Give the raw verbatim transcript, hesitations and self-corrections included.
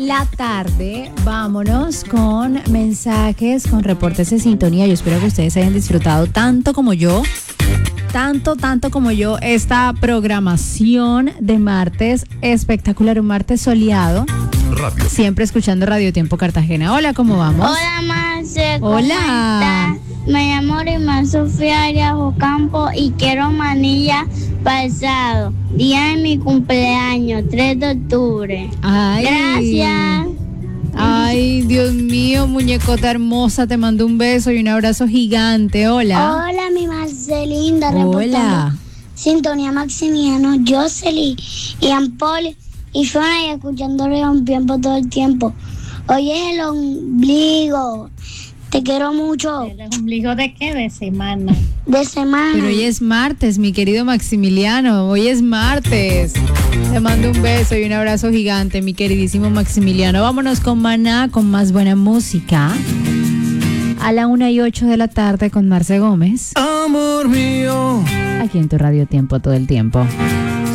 La tarde, vámonos con mensajes, con reportes de sintonía. Yo espero que ustedes hayan disfrutado tanto como yo, tanto, tanto como yo, esta programación de martes espectacular, un martes soleado. Radio. Siempre escuchando Radio Tiempo Cartagena. Hola, ¿cómo vamos? Hola, Marce, ¿cómo Hola. estás? Me llamo Rimar Sofía Arias Ocampo y quiero manilla pasado, día de mi cumpleaños, tres de octubre. Ay. Gracias. Ay, Dios mío, muñecota hermosa, te mando un beso y un abrazo gigante. Hola. Hola, mi Marcelinda. Hola. Sintonía Maximiano, Jocelyn y Ampol y Fiona, y escuchándole un tiempo todo el tiempo. Hoy es el ombligo. Te quiero mucho. ¿El ombligo de qué? De semana. De semana. Pero hoy es martes, mi querido Maximiliano. Hoy es martes. Te mando un beso y un abrazo gigante, mi queridísimo Maximiliano. Vámonos con Maná, con más buena música. A la una y ocho de la tarde con Marce Gómez. Amor mío. Aquí en tu Radio Tiempo todo el tiempo.